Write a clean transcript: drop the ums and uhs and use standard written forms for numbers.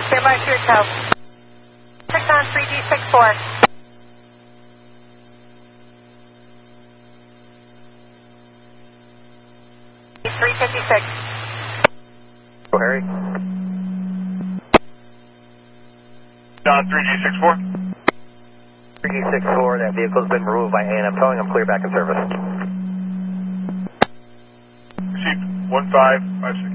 Standby for your tow. 6 on 3D64. 356. Go, Harry. Don 3G64. 3G64, that vehicle's been removed by A&M Towing. I'm clear back in service. Received 1556.